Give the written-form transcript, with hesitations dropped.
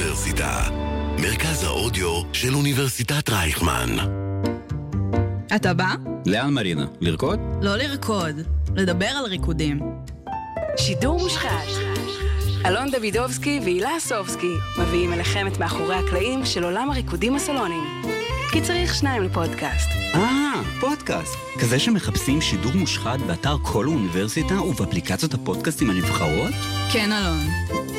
האוניברסיטה, מרכז האודיו של אוניברסיטת רייכמן. אתה בא? לאן מרינה? לרקוד? לא לרקוד, לדבר על ריקודים. שידור מושחת. אלון דוידובסקי והילה אסובסקי מביאים אליכם את מאחורי הקלעים של עולם הריקודים הסלוניים. כי צריך שניים לפודקאסט. פודקאסט. כזה שמחפשים שידור מושחת באתר כל האוניברסיטה ובאפליקציות הפודקאסטים הנבחרות? כן, אלון.